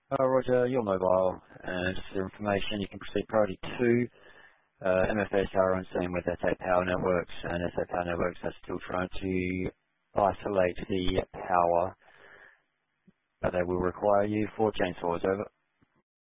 Roger, your mobile, and just for your information, you can proceed priority 2. MFS are on scene with SA Power Networks, and SA Power Networks are still trying to isolate the power, but they will require you for chainsaws. Over.